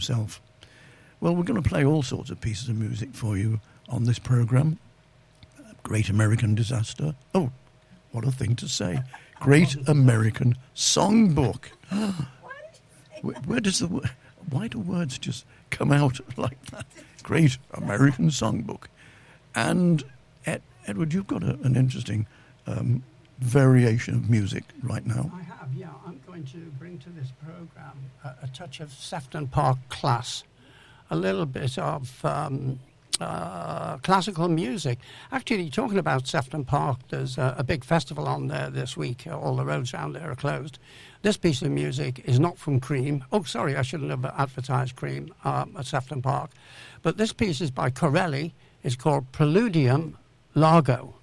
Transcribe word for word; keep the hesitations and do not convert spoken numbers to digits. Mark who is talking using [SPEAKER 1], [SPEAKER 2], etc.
[SPEAKER 1] yourself. Well, we're going to play all sorts of pieces of music for you on this program. Great American Disaster. Oh, what a thing to say. Great American Songbook. where, where does the why do words just come out like that? Great American Songbook. And Ed, Edward, you've got a, an interesting um, variation of music right now.
[SPEAKER 2] I have, yeah. I'm going to bring to this program a, a touch of Sefton Park class, a little bit of um, uh, classical music. Actually, talking about Sefton Park, there's a, a big festival on there this week. All the roads around there are closed. This piece of music is not from Cream. Oh, sorry, I shouldn't have advertised Cream um, at Sefton Park. But this piece is by Corelli. It's called Preludium Largo.